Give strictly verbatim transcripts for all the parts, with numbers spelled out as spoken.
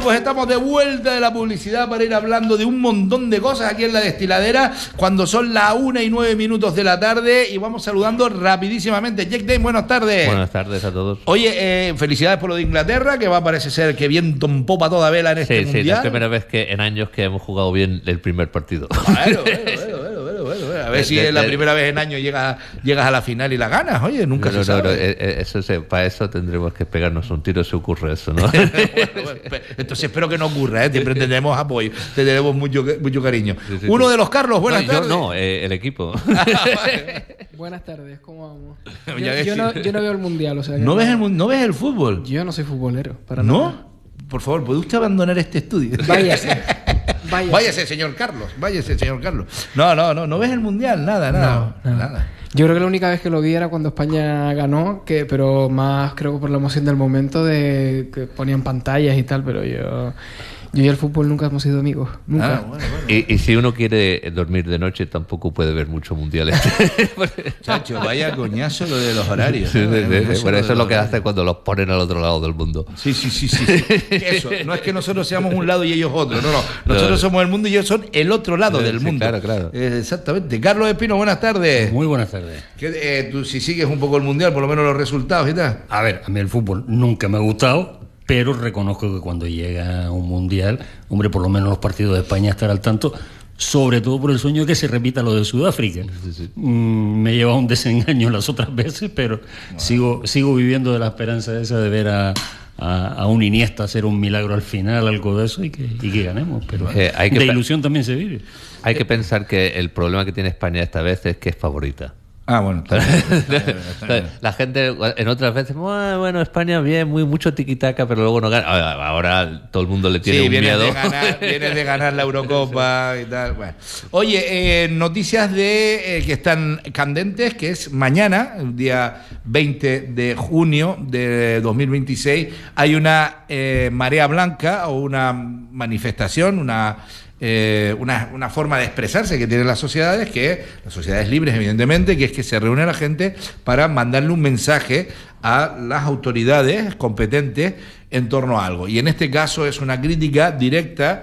pues estamos de vuelta de la publicidad para ir hablando de un montón de cosas aquí en La Destiladera, cuando son las una y nueve minutos de la tarde, y vamos saludando rapidísimamente. Jack Dane, buenas tardes. Buenas tardes a todos. Oye, eh, felicidades por lo de Inglaterra, que va a parecer ser que viento en popa toda vela en este sí, mundial. Sí, es la primera vez que en años que hemos jugado bien el primer partido. Bueno, bueno, bueno, bueno, bueno, bueno. A ver de, si de, es la de, primera vez en años llegas, llegas a la final y la ganas. Oye, nunca no, se no, sabe. No, eh, eso se, para eso tendremos que pegarnos un tiro si ocurre eso, ¿no? bueno, bueno, entonces espero que no ocurra, ¿eh? Siempre tendremos apoyo, tendremos mucho, mucho cariño. Sí, sí, Uno sí. de los Carlos, buenas no, tardes. Yo no, eh, el equipo. Buenas tardes, ¿cómo vamos? Yo, yo, no, yo no veo el mundial, o sea. ¿No, ves el, ¿No ves el fútbol? Yo no soy futbolero, para ¿No? nada. Por favor, ¿puede usted abandonar este estudio? Váyase. Váyase. Váyase, señor Carlos. Váyase, señor Carlos. No, no, no, no ves el mundial, nada, nada, no, no. nada. Yo creo que la única vez que lo vi era cuando España ganó, que pero más creo que por la emoción del momento de que ponían pantallas y tal, pero yo yo y el fútbol nunca hemos sido amigos, nunca. Ah, bueno, bueno. Y, y si uno quiere dormir de noche tampoco puede ver mucho mundiales. Chacho, vaya coñazo lo de los horarios. Sí, ¿no? sí, sí, sí. Bueno, eso es lo que horarios. hace cuando los ponen al otro lado del mundo. Sí, sí, sí, sí, sí. Eso, no es que nosotros seamos un lado y ellos otro, no, no. Nosotros no. somos el mundo y ellos son el otro lado sí, del sí, mundo. Claro, claro. Eh, exactamente. Carlos Espino, buenas tardes. Muy buenas tardes. ¿Qué, eh, tú si sigues un poco el mundial, por lo menos los resultados y tal? A ver, a mí el fútbol nunca me ha gustado, pero reconozco que cuando llega un mundial, hombre, por lo menos los partidos de España estar al tanto, sobre todo por el sueño de que se repita lo de Sudáfrica. Sí, sí. Mm, me lleva un desengaño las otras veces, pero wow. sigo sigo viviendo de la esperanza esa de ver a, a, a un Iniesta hacer un milagro al final, algo de eso, y que, y que ganemos. Pero eh, hay que de ilusión también se vive. Hay que pensar que el problema que tiene España esta vez es que es favorita. Ah, bueno. Está bien, está bien, está bien. La gente en otras veces, bueno, España bien, muy mucho tiquitaca, pero luego no gana. Ahora todo el mundo le tiene sí, un viene miedo. De ganar, viene de ganar la Eurocopa y tal. Bueno. Oye, eh, noticias de eh, que están candentes, que es mañana, el día veinte de junio de dos mil veintiséis, hay una eh, marea blanca o una manifestación, una Eh, una, una forma de expresarse que tienen las sociedades, que las sociedades libres evidentemente, que es que se reúne la gente para mandarle un mensaje a las autoridades competentes en torno a algo, y en este caso es una crítica directa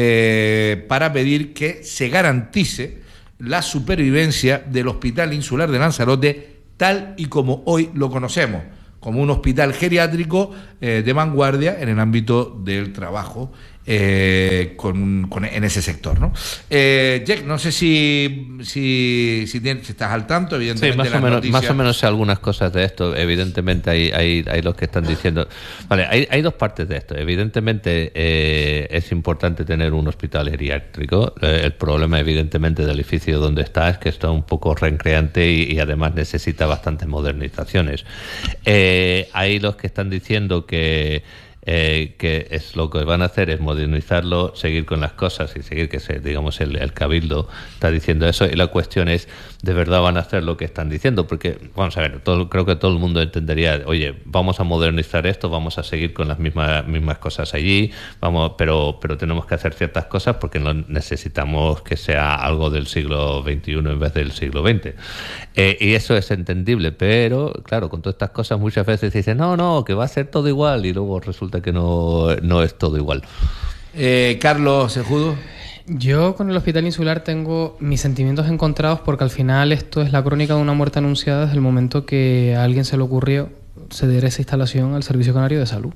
eh, para pedir que se garantice la supervivencia del Hospital Insular de Lanzarote tal y como hoy lo conocemos, como un hospital geriátrico eh, de vanguardia en el ámbito del trabajo eh, con, con, en ese sector, ¿no? Eh, Jack, no sé si si, si, tienes, si estás al tanto, evidentemente. Sí, más, las o menos, noticias... más o menos sé algunas cosas de esto. Evidentemente hay, hay, hay los que están diciendo... Vale, hay, hay dos partes de esto. Evidentemente eh, es importante tener un hospital geriátrico. Eh, el problema, evidentemente, del edificio donde está es que está un poco recreante y, y además necesita bastantes modernizaciones. Eh, hay los que están diciendo que Eh, que es lo que van a hacer es modernizarlo, seguir con las cosas y seguir que se, digamos el, el cabildo está diciendo eso, y la cuestión es, ¿de verdad van a hacer lo que están diciendo? Porque vamos a ver, todo, creo que todo el mundo entendería, oye, vamos a modernizar esto, vamos a seguir con las mismas mismas cosas allí, vamos, pero pero tenemos que hacer ciertas cosas porque no necesitamos que sea algo del siglo veintiuno en vez del siglo veinte, eh, y eso es entendible, pero claro, con todas estas cosas muchas veces dicen, no, no, que va a ser todo igual, y luego resulta que no, no es todo igual. Eh, Carlos Sejudo. Yo con el Hospital Insular tengo mis sentimientos encontrados, porque al final esto es la crónica de una muerte anunciada desde el momento que a alguien se le ocurrió ceder esa instalación al Servicio Canario de Salud.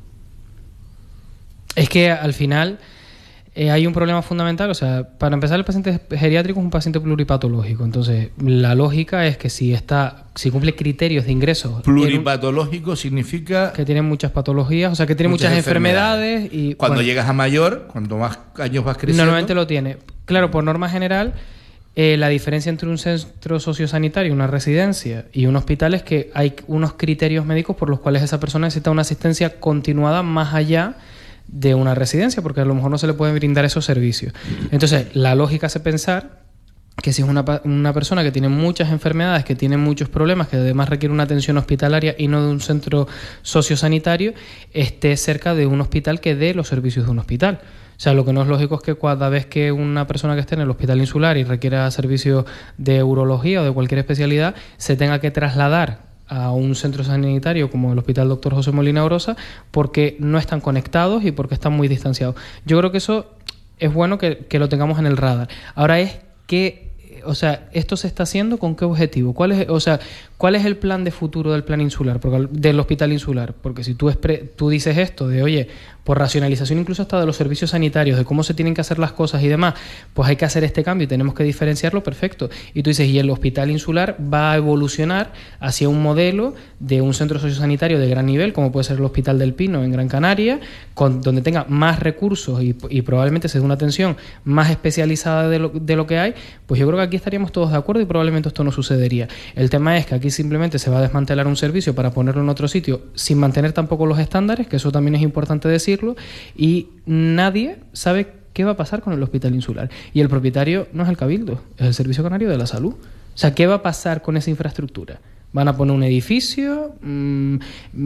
Es que al final eh, hay un problema fundamental, o sea, para empezar, el paciente geriátrico es un paciente pluripatológico, entonces la lógica es que si está, si cumple criterios de ingreso... Pluripatológico un, significa... que tiene muchas patologías, o sea, que tiene muchas, muchas enfermedades. enfermedades y Cuando bueno, llegas a mayor, cuanto más años vas creciendo... Normalmente lo tiene. Claro, por norma general, eh, la diferencia entre un centro sociosanitario, una residencia y un hospital es que hay unos criterios médicos por los cuales esa persona necesita una asistencia continuada más allá de una residencia, porque a lo mejor no se le pueden brindar esos servicios. Entonces, la lógica hace pensar que si es una, una persona que tiene muchas enfermedades, que tiene muchos problemas, que además requiere una atención hospitalaria y no de un centro sociosanitario, esté cerca de un hospital que dé los servicios de un hospital. O sea, lo que no es lógico es que cada vez que una persona que esté en el Hospital Insular y requiera servicios de urología o de cualquier especialidad, se tenga que trasladar a un centro sanitario como el Hospital Doctor José Molina Orosa porque no están conectados y porque están muy distanciados. Yo creo que eso es bueno que, que lo tengamos en el radar. Ahora es que, o sea, ¿esto se está haciendo con qué objetivo? ¿Cuál es, o sea, cuál es el plan de futuro del plan insular, porque, del hospital insular? Porque si tú, expre, tú dices esto de, oye, por racionalización incluso hasta de los servicios sanitarios, de cómo se tienen que hacer las cosas y demás, pues hay que hacer este cambio y tenemos que diferenciarlo, perfecto. Y tú dices, y el hospital insular va a evolucionar hacia un modelo de un centro sociosanitario de gran nivel, como puede ser el Hospital del Pino en Gran Canaria, con, donde tenga más recursos y, y probablemente se dé una atención más especializada de lo, de lo que hay, pues yo creo que aquí estaríamos todos de acuerdo y probablemente esto no sucedería. El tema es que aquí simplemente se va a desmantelar un servicio para ponerlo en otro sitio sin mantener tampoco los estándares, que eso también es importante decir, y nadie sabe qué va a pasar con el hospital insular. Y el propietario no es el Cabildo, es el Servicio Canario de la Salud. O sea, ¿qué va a pasar con esa infraestructura? ¿Van a poner un edificio? ¿Van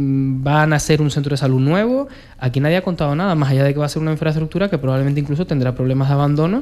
a hacer un centro de salud nuevo? Aquí nadie ha contado nada, más allá de que va a ser una infraestructura que probablemente incluso tendrá problemas de abandono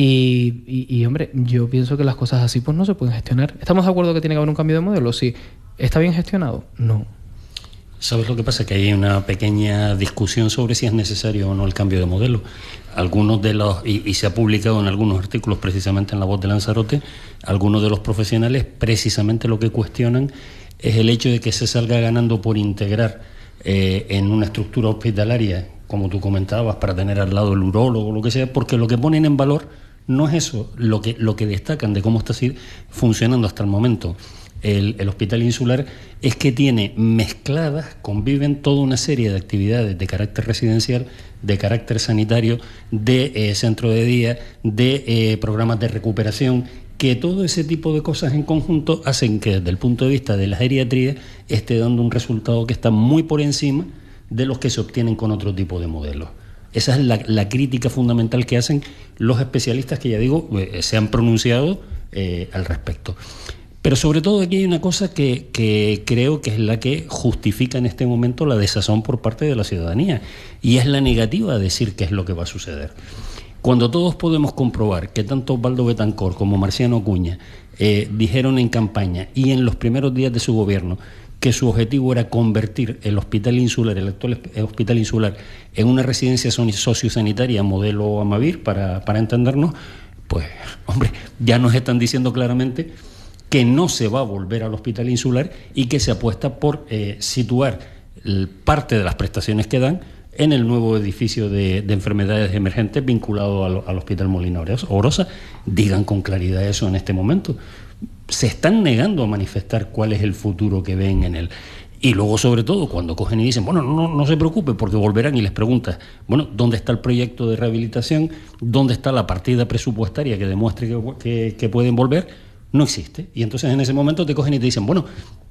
y, y, y hombre, yo pienso que las cosas así pues no se pueden gestionar. ¿Estamos de acuerdo que tiene que haber un cambio de modelo? Sí. ¿Está bien gestionado? No. ¿Sabes lo que pasa? Que hay una pequeña discusión sobre si es necesario o no el cambio de modelo. Algunos de los, y, y se ha publicado en algunos artículos precisamente en La Voz de Lanzarote, algunos de los profesionales precisamente lo que cuestionan es el hecho de que se salga ganando por integrar eh, en una estructura hospitalaria, como tú comentabas, para tener al lado el urólogo o lo que sea, porque lo que ponen en valor no es eso, lo que, lo que destacan de cómo está funcionando hasta el momento El, el hospital insular es que tiene mezcladas, conviven toda una serie de actividades de carácter residencial, de carácter sanitario, de eh, centro de día, de eh, programas de recuperación, que todo ese tipo de cosas en conjunto hacen que desde el punto de vista de la geriatría esté dando un resultado que está muy por encima de los que se obtienen con otro tipo de modelos. Esa es la, la crítica fundamental que hacen los especialistas que, ya digo, eh, se han pronunciado eh, al respecto. Pero sobre todo aquí hay una cosa que, que creo que es la que justifica en este momento la desazón por parte de la ciudadanía, y es la negativa a decir qué es lo que va a suceder. Cuando todos podemos comprobar que tanto Osvaldo Betancourt como Marciano Acuña eh, dijeron en campaña y en los primeros días de su gobierno que su objetivo era convertir el hospital insular, el actual hospital insular, en una residencia sociosanitaria modelo Amavir, para, para entendernos, pues, hombre, ya nos están diciendo claramente que no se va a volver al hospital insular y que se apuesta por eh, situar el, parte de las prestaciones que dan en el nuevo edificio de, de enfermedades emergentes vinculado al, al Hospital Molina Orosa. Digan con claridad eso en este momento. Se están negando a manifestar cuál es el futuro que ven en él. Y luego, sobre todo, cuando cogen y dicen, bueno, no, no se preocupe, porque volverán, y les preguntas, bueno, ¿dónde está el proyecto de rehabilitación? ¿Dónde está la partida presupuestaria que demuestre que, que, que pueden volver? No existe. Y entonces en ese momento te cogen y te dicen, bueno,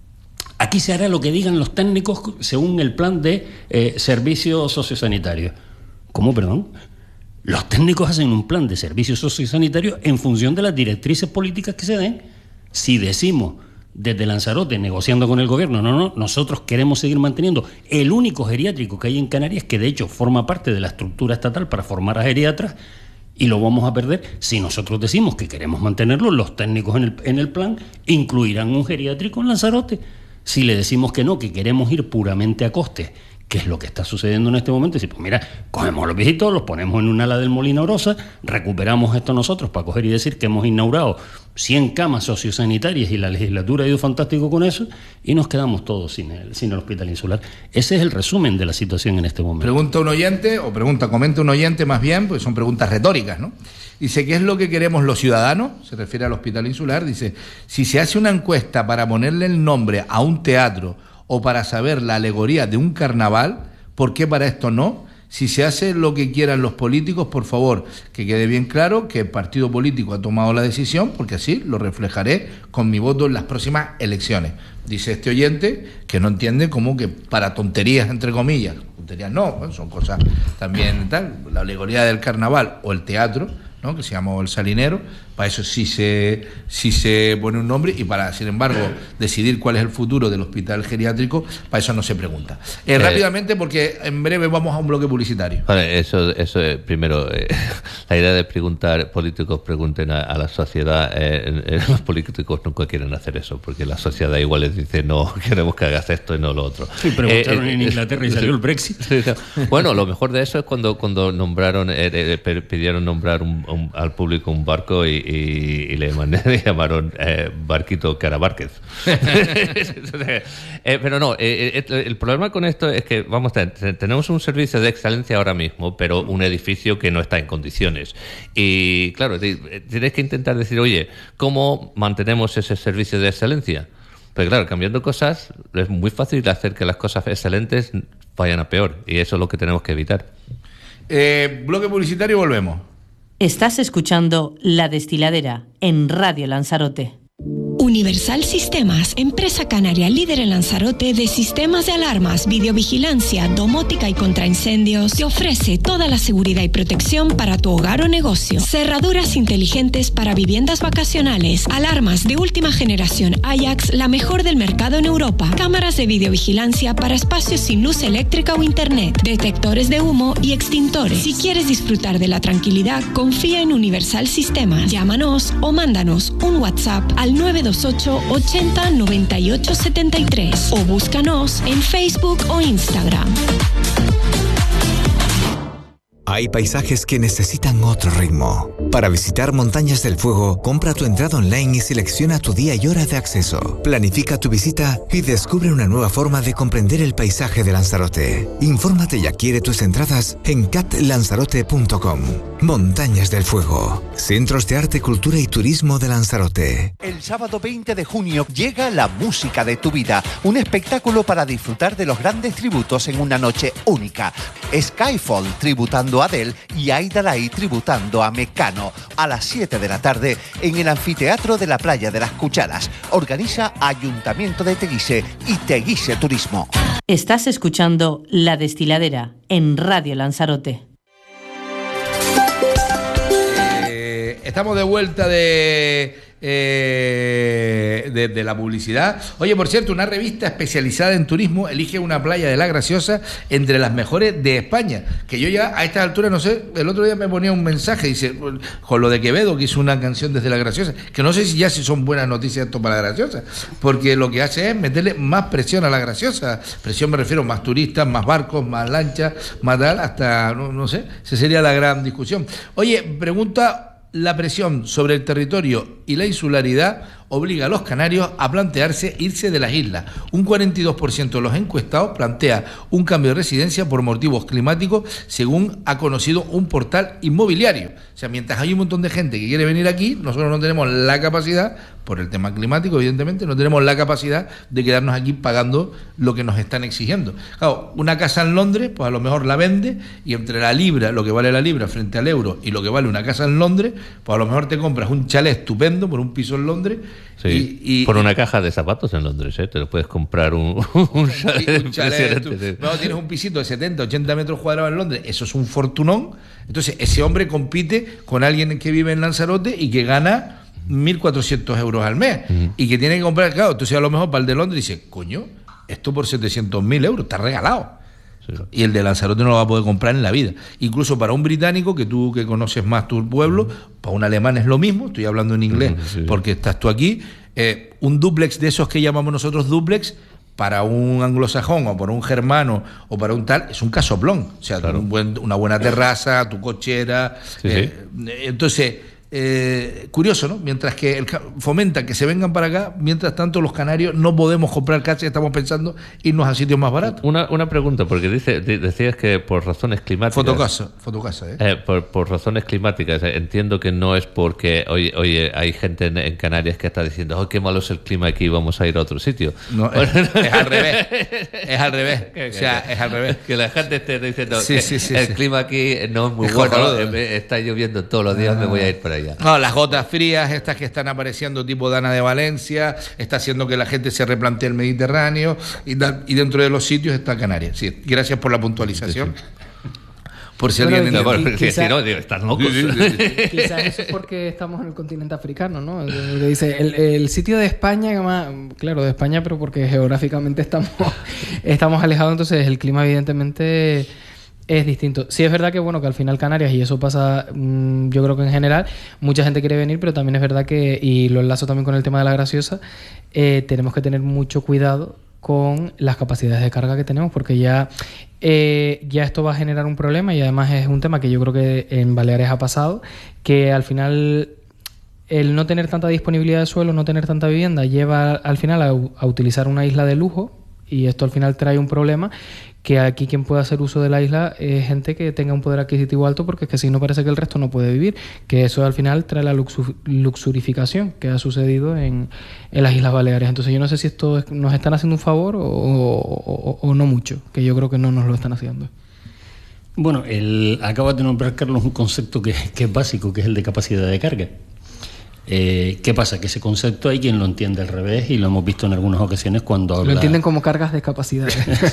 aquí se hará lo que digan los técnicos según el plan de eh, servicios sociosanitarios. ¿Cómo, perdón? Los técnicos hacen un plan de servicios sociosanitarios en función de las directrices políticas que se den. Si decimos desde Lanzarote, negociando con el gobierno, no, no, nosotros queremos seguir manteniendo el único geriátrico que hay en Canarias, que de hecho forma parte de la estructura estatal para formar a geriatras, y lo vamos a perder. Si nosotros decimos que queremos mantenerlo, los técnicos en el, en el plan incluirán un geriátrico en Lanzarote. Si le decimos que no, que queremos ir puramente a coste, que es lo que está sucediendo en este momento, y decir, pues mira, cogemos a los viejitos, los ponemos en un ala del Molina Orosa, recuperamos esto nosotros para coger y decir que hemos inaugurado cien camas sociosanitarias y la legislatura ha ido fantástico con eso, y nos quedamos todos sin el, sin el hospital insular. Ese es el resumen de la situación en este momento. Pregunta un oyente, o pregunta, comenta un oyente más bien, pues son preguntas retóricas, ¿no? Dice, ¿qué es lo que queremos los ciudadanos? Se refiere al hospital insular. Dice, si se hace una encuesta para ponerle el nombre a un teatro o para saber la alegoría de un carnaval, ¿por qué para esto no? Si se hace lo que quieran los políticos, por favor, que quede bien claro que el partido político ha tomado la decisión, porque así lo reflejaré con mi voto en las próximas elecciones. Dice este oyente que no entiende cómo que para tonterías, entre comillas, tonterías no, bueno, son cosas también tal, la alegoría del carnaval o el teatro, ¿no?, que se llama El Salinero, para eso sí se, sí se pone un nombre, y para, sin embargo, decidir cuál es el futuro del hospital geriátrico, para eso no se pregunta. Eh, eh, rápidamente, porque en breve vamos a un bloque publicitario. Vale, eso, eso eh, primero, eh, la idea de preguntar, políticos pregunten a, a la sociedad, eh, eh, los políticos nunca quieren hacer eso, porque la sociedad igual les dice, no, queremos que hagas esto y no lo otro. Sí, preguntaron eh, en eh, Inglaterra y salió el Brexit. Sí, sí. Bueno, lo mejor de eso es cuando, cuando nombraron, eh, eh, pidieron nombrar un, un, al público un barco y, y, y le, le llamaron eh, Barquito Caravárquez. eh, pero no, eh, el, el problema con esto es que, vamos a tener, tenemos un servicio de excelencia ahora mismo, pero un edificio que no está en condiciones. Y claro, tienes que intentar decir, oye, ¿cómo mantenemos ese servicio de excelencia? Pero claro, cambiando cosas, es muy fácil hacer que las cosas excelentes vayan a peor, y eso es lo que tenemos que evitar. Eh, bloque publicitario, volvemos. Estás escuchando La Destiladera en Radio Lanzarote. Universal Sistemas, empresa canaria líder en Lanzarote de sistemas de alarmas, videovigilancia, domótica y contraincendios, te ofrece toda la seguridad y protección para tu hogar o negocio. Cerraduras inteligentes para viviendas vacacionales, alarmas de última generación Ajax, la mejor del mercado en Europa, cámaras de videovigilancia para espacios sin luz eléctrica o internet, detectores de humo y extintores. Si quieres disfrutar de la tranquilidad, confía en Universal Sistemas. Llámanos o mándanos un WhatsApp al nueve dos ocho ochenta noventa y ocho setenta y tres o búscanos en Facebook o Instagram. Hay paisajes que necesitan otro ritmo. Para visitar Montañas del Fuego, compra tu entrada online y selecciona tu día y hora de acceso. Planifica tu visita y descubre una nueva forma de comprender el paisaje de Lanzarote. Infórmate y adquiere tus entradas en cat lanzarote punto com. Montañas del Fuego, Centros de Arte, Cultura y Turismo de Lanzarote. El sábado veinte de junio llega La Música de tu Vida, un espectáculo para disfrutar de los grandes tributos en una noche única. Skyfall tributando a Adele y Aida Lai tributando a Mecano, a las siete de la tarde en el anfiteatro de la Playa de las Cucharas. Organiza Ayuntamiento de Teguise y Teguise Turismo. Estás escuchando La Destiladera en Radio Lanzarote. Eh, estamos de vuelta de... Eh, de, de la publicidad. Oye, por cierto, una revista especializada en turismo elige una playa de La Graciosa entre las mejores de España, que yo ya a estas alturas no sé, el otro día me ponía un mensaje, dice, con lo de Quevedo, que hizo una canción desde La Graciosa, que no sé si ya si son buenas noticias esto para La Graciosa, porque lo que hace es meterle más presión a La Graciosa. Presión me refiero, más turistas, más barcos, más lanchas, más tal, hasta, no, no sé, esa sería la gran discusión. Oye, pregunta: la presión sobre el territorio y la insularidad obliga a los canarios a plantearse irse de las islas. Un cuarenta y dos por ciento de los encuestados plantea un cambio de residencia por motivos climáticos, según ha conocido un portal inmobiliario. O sea, mientras hay un montón de gente que quiere venir aquí, nosotros no tenemos la capacidad, por el tema climático, evidentemente, no tenemos la capacidad de quedarnos aquí pagando lo que nos están exigiendo. Claro, una casa en Londres, pues a lo mejor la vende, y entre la libra, lo que vale la libra frente al euro, y lo que vale una casa en Londres, pues a lo mejor te compras un chalet estupendo por un piso en Londres. Sí, y, y, por una caja de zapatos en Londres, ¿eh? Te lo puedes comprar un, un chalet. Un chalet tú, no, tienes un pisito de setenta, ochenta metros cuadrados en Londres, eso es un fortunón. Entonces, ese hombre compite con alguien que vive en Lanzarote y que gana mil cuatrocientos euros al mes, uh-huh. y que tiene que comprar, claro, entonces a lo mejor para el de Londres dice, coño, esto por setecientos mil euros, está regalado. Sí. Y el de Lanzarote no lo va a poder comprar en la vida. Incluso para un británico, que tú que conoces más tu pueblo, uh-huh. para un alemán es lo mismo, estoy hablando en inglés, uh-huh, sí. porque estás tú aquí, eh, un dúplex de esos que llamamos nosotros dúplex, para un anglosajón o para un germano o para un tal, es un casoplón. O sea, claro. un buen, una buena terraza, tu cochera. Sí, eh, sí. Entonces, eh, curioso, ¿no? Mientras que el, fomenta que se vengan para acá, mientras tanto los canarios no podemos comprar casas y estamos pensando irnos a sitios más baratos. Una, una pregunta, porque dice, decías que por razones climáticas... Fotocasa, fotocasa, ¿eh? eh por, por razones climáticas, eh, entiendo que no es porque, oye, oye hay gente en, en Canarias que está diciendo, oh, qué malo es el clima aquí, vamos a ir a otro sitio. No, es, es al revés, es al revés, o sea, es al revés. Que la gente esté diciendo sí, que sí, sí, el sí. clima aquí no es muy es bueno, joder, eh, está lloviendo todos los días, ah. me voy a ir para allá. No, las gotas frías, estas que están apareciendo tipo Dana de Valencia, está haciendo que la gente se replantee el Mediterráneo y, da, y dentro de los sitios está Canarias. Sí, gracias por la puntualización. Sí, sí. Por si Bueno, alguien... y- No, bueno, y si- quizá- si no, digo, están locos. Sí, sí, sí. Quizás eso es porque estamos en el continente africano, ¿no? Que dice, el, el sitio de España, que más, claro, de España, pero porque geográficamente estamos, estamos alejados, entonces el clima evidentemente es distinto. Sí es verdad que, bueno, que al final Canarias, y eso pasa, mmm, yo creo que en general, mucha gente quiere venir, pero también es verdad que, y lo enlazo también con el tema de la graciosa, eh, tenemos que tener mucho cuidado con las capacidades de carga que tenemos, porque ya, eh, ya esto va a generar un problema, y además es un tema que yo creo que en Baleares ha pasado, que al final el no tener tanta disponibilidad de suelo, no tener tanta vivienda, lleva al final a, a utilizar una isla de lujo, y esto al final trae un problema, que aquí quien puede hacer uso de la isla es gente que tenga un poder adquisitivo alto, porque es que si no, parece que el resto no puede vivir, que eso al final trae la luxu- luxurificación que ha sucedido en, en las Islas Baleares. Entonces yo no sé si esto es- nos están haciendo un favor o, o- o no mucho, que yo creo que no nos lo están haciendo. Bueno, el, acaba de nombrar, Carlos, un concepto que, que es básico, que es el de capacidad de carga. Eh, ¿Qué pasa? Que ese concepto hay quien lo entiende al revés, y lo hemos visto en algunas ocasiones cuando habla... Lo entienden como cargas de capacidad.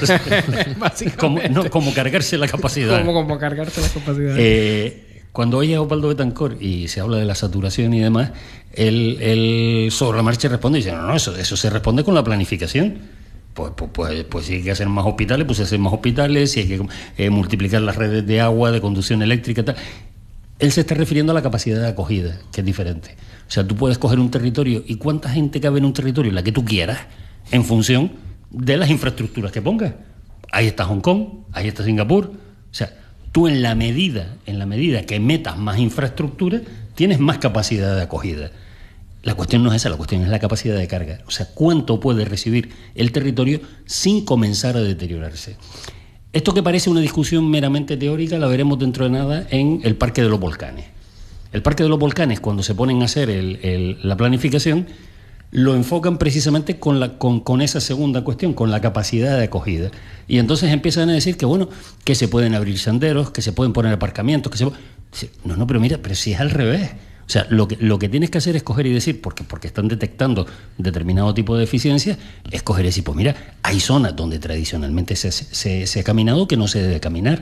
como, no, como cargarse la capacidad. como, como cargarse las capacidades. Eh, cuando oye a Osvaldo Betancourt y se habla de la saturación y demás, él, él sobre la marcha responde y dice, no, no, eso, eso se responde con la planificación. Pues, pues, pues, pues si hay que hacer más hospitales, pues se hacen más hospitales, si hay que eh, multiplicar las redes de agua, de conducción eléctrica, tal. Él se está refiriendo a la capacidad de acogida, que es diferente. O sea, tú puedes coger un territorio, y cuánta gente cabe en un territorio, la que tú quieras, en función de las infraestructuras que pongas. Ahí está Hong Kong, ahí está Singapur. O sea, tú en la medida, en la medida que metas más infraestructura, tienes más capacidad de acogida. La cuestión no es esa, la cuestión es la capacidad de carga. O sea, cuánto puede recibir el territorio sin comenzar a deteriorarse. Esto que parece una discusión meramente teórica la veremos dentro de nada en el Parque de los Volcanes. El Parque de los Volcanes, cuando se ponen a hacer el, el, la planificación, lo enfocan precisamente con, la, con, con esa segunda cuestión, con la capacidad de acogida. Y entonces empiezan a decir que, bueno, que se pueden abrir senderos, que se pueden poner aparcamientos, que se... No, no, pero mira, pero si es al revés. O sea, lo que, lo que tienes que hacer es coger y decir, porque, porque están detectando determinado tipo de deficiencia, es coger y decir, pues mira, hay zonas donde tradicionalmente se, se, se ha caminado que no se debe caminar.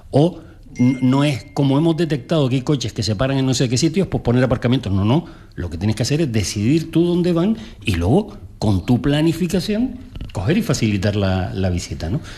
O n- no es como hemos detectado que hay coches que se paran en no sé qué sitios, pues poner aparcamientos. No, no. Lo que tienes que hacer es decidir tú dónde van y luego, con tu planificación, coger y facilitar la, la visita, ¿no?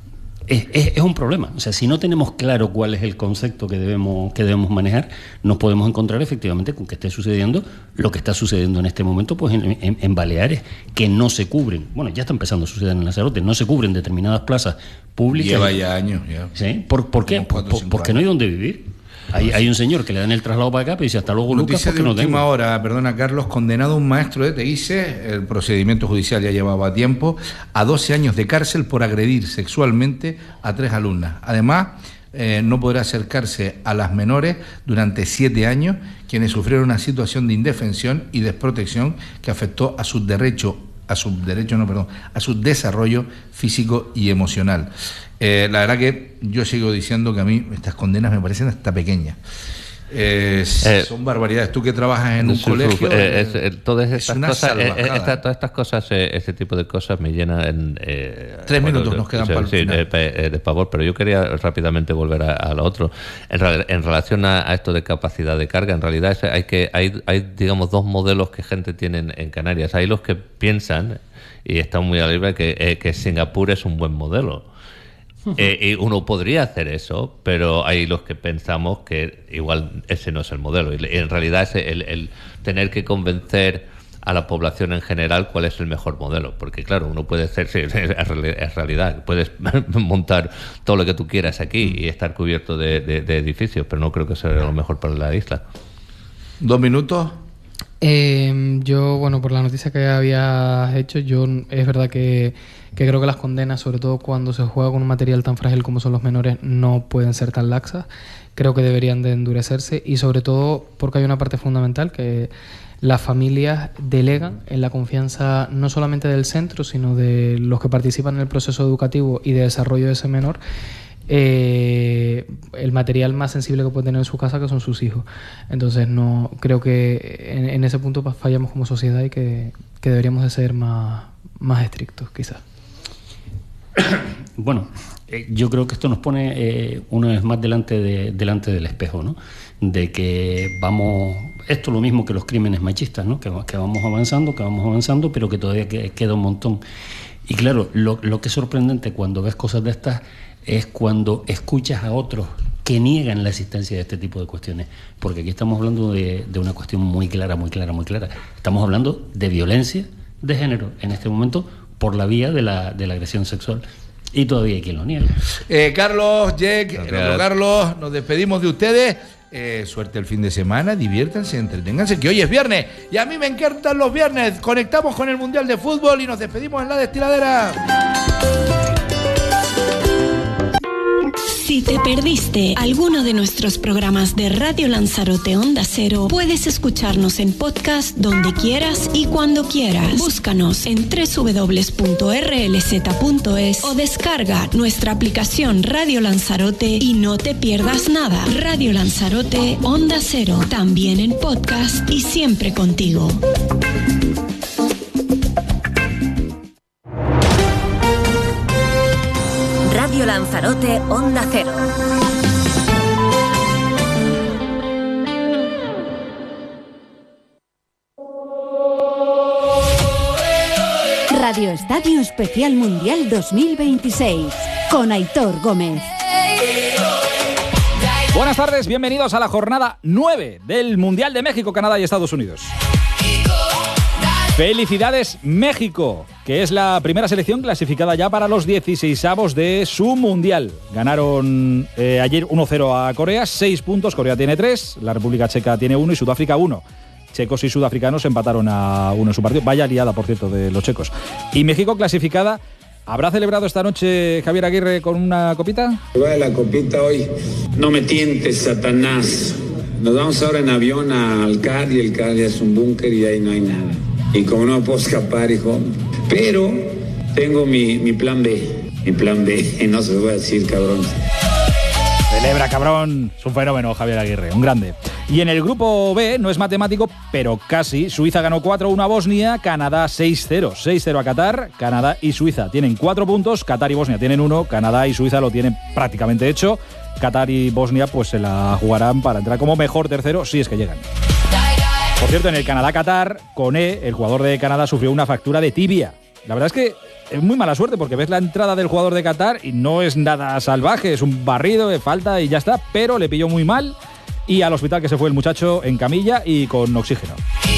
Es, es, es un problema. O sea, si no tenemos claro cuál es el concepto que debemos, que debemos manejar, nos podemos encontrar efectivamente con que esté sucediendo lo que está sucediendo en este momento, pues en, en, en Baleares, que no se cubren. Bueno, ya está empezando a suceder en Lanzarote, no se cubren determinadas plazas públicas. Lleva ya años. Ya. ¿Sí? ¿Por, por qué? Como cuatro, Por, cinco porque no hay donde vivir. Hay, hay un señor que le dan el traslado para acá, pero dice hasta luego, Lucas, Noticia de porque no última tengo. hora, perdona Carlos, condenado un maestro de Teguise, el procedimiento judicial ya llevaba tiempo, a doce años de cárcel por agredir sexualmente a tres alumnas. Además, eh, no podrá acercarse a las menores durante siete años, quienes sufrieron una situación de indefensión y desprotección que afectó a su derecho, a su derecho, no, perdón, a su desarrollo físico y emocional. Eh, la verdad que yo sigo diciendo que a mí estas condenas me parecen hasta pequeñas. Eh, Eh, son barbaridades. Tú que trabajas en un Sí, colegio, eh, es- eh, todas es estas una cosas, eh, eh, salvajada. esta- todas estas cosas, eh, este tipo de cosas me llenan. Eh, Tres bueno, minutos nos quedan sí, para el sí, final. de, eh, de pavor, pero yo quería rápidamente volver a, a lo otro. En, ra- en relación a, a esto de capacidad de carga, en realidad es- hay que hay, hay digamos dos modelos que gente tiene en, en Canarias. Hay los que piensan y están muy a libre que, eh, que Singapur es un buen modelo. Eh, y uno podría hacer eso, pero hay los que pensamos que igual ese no es el modelo. Y en realidad es el, el tener que convencer a la población en general cuál es el mejor modelo. Porque claro, uno puede hacer, sí, es reali- es realidad, puedes montar todo lo que tú quieras aquí y estar cubierto de, de, de edificios, pero no creo que sea lo mejor para la isla. dos minutos. Eh, yo, bueno, por la noticia que habías hecho, yo es verdad que, que creo que las condenas, sobre todo cuando se juega con un material tan frágil como son los menores, no pueden ser tan laxas. Creo que deberían de endurecerse, y sobre todo porque hay una parte fundamental que las familias delegan en la confianza no solamente del centro, sino de los que participan en el proceso educativo y de desarrollo de ese menor, eh, el material más sensible que puede tener en su casa, que son sus hijos. Entonces no creo que en, en ese punto pues, fallamos como sociedad, y que, que deberíamos de ser más, más estrictos, quizás. Bueno, eh, yo creo que esto nos pone eh, una vez más delante, de, delante del espejo, ¿no? De que vamos... Esto es lo mismo que los crímenes machistas, ¿no? Que, que vamos avanzando, que vamos avanzando, pero que todavía que, queda un montón. Y claro, lo, lo que es sorprendente cuando ves cosas de estas es cuando escuchas a otros que niegan la existencia de este tipo de cuestiones. Porque aquí estamos hablando de, de una cuestión muy clara, muy clara, muy clara. Estamos hablando de violencia de género en este momento por la vía de la, de la agresión sexual. Y todavía hay quien lo niega. Eh, Carlos, Jack, Carlos. Carlos, nos despedimos de ustedes. Eh, suerte el fin de semana, diviértanse, entreténganse, que hoy es viernes. Y a mí me encantan los viernes. Conectamos con el Mundial de Fútbol y nos despedimos en La Destiladera. Si te perdiste alguno de nuestros programas de Radio Lanzarote Onda Cero, puedes escucharnos en podcast donde quieras y cuando quieras. Búscanos en doble u doble u doble u punto erre ele zeta punto es o descarga nuestra aplicación Radio Lanzarote y no te pierdas nada. Radio Lanzarote Onda Cero, también en podcast y siempre contigo. Radio Lanzarote Onda Cero. Radio Estadio Especial Mundial dos mil veintiséis con Aitor Gómez. Buenas tardes, bienvenidos a la jornada nueve del Mundial de México, Canadá y Estados Unidos. Felicidades México, que es la primera selección clasificada ya para los dieciseisavos de su Mundial. Ganaron eh, ayer uno cero a Corea, seis puntos, Corea tiene tres, la República Checa tiene uno y Sudáfrica uno. Checos y sudafricanos empataron a uno en su partido. Vaya liada, por cierto, de los checos. Y México clasificada. ¿Habrá celebrado esta noche Javier Aguirre con una copita? Va de la copita hoy. No me tientes, Satanás. Nos vamos ahora en avión al C A R y el C A R ya es un búnker y ahí no hay nada. Y como no puedo escapar, hijo. Pero tengo mi, mi plan B. Mi plan B. No se lo voy a decir, cabrón. Celebra, cabrón. Es un fenómeno, Javier Aguirre. Un grande. Y en el grupo B, no es matemático, pero casi. Suiza ganó cuatro uno a Bosnia, Canadá seis cero. seis cero a Qatar, Canadá y Suiza tienen cuatro puntos, Qatar y Bosnia tienen uno, Canadá y Suiza lo tienen prácticamente hecho. Qatar y Bosnia pues se la jugarán para entrar como mejor tercero, si es que llegan. Por cierto, en el Canadá-Qatar, Koné, el jugador de Canadá, sufrió una fractura de tibia. La verdad es que es muy mala suerte porque ves la entrada del jugador de Qatar y no es nada salvaje, es un barrido de falta y ya está, pero le pilló muy mal y al hospital que se fue el muchacho en camilla y con oxígeno.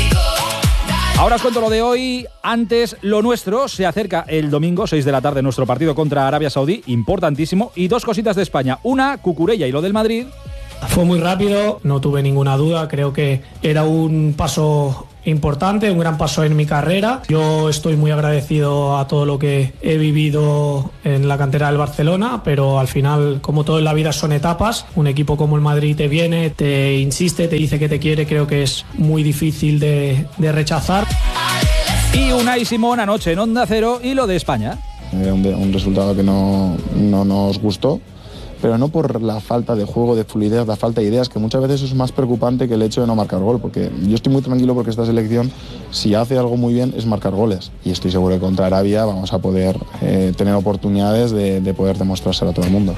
Ahora os cuento lo de hoy. Antes, lo nuestro. Se acerca el domingo, seis de la tarde, nuestro partido contra Arabia Saudí, importantísimo. Y dos cositas de España. Una, Cucurella y lo del Madrid. Fue muy rápido, no tuve ninguna duda, creo que era un paso importante, un gran paso en mi carrera. Yo estoy muy agradecido a todo lo que he vivido en la cantera del Barcelona, pero al final, como todo en la vida, son etapas. Un equipo como el Madrid te viene, te insiste, te dice que te quiere, creo que es muy difícil de, de rechazar. Y Unai Simón anoche en Onda Cero y lo de España. Era un, un resultado que no, no nos gustó, pero no por la falta de juego, de fluidez, la falta de ideas, que muchas veces es más preocupante que el hecho de no marcar gol, porque yo estoy muy tranquilo porque esta selección, si hace algo muy bien, es marcar goles, y estoy seguro que contra Arabia vamos a poder eh, tener oportunidades de, de poder demostrárselo a todo el mundo.